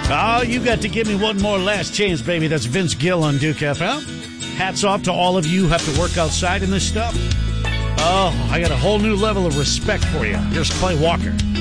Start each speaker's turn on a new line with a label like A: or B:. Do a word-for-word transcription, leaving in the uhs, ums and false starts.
A: Oh, you got to give me one more last chance, baby. That's Vince Gill on Duke F M. Hats off to all of you who have to work outside in this stuff. Oh, I got a whole new level of respect for you. Here's Clay Walker.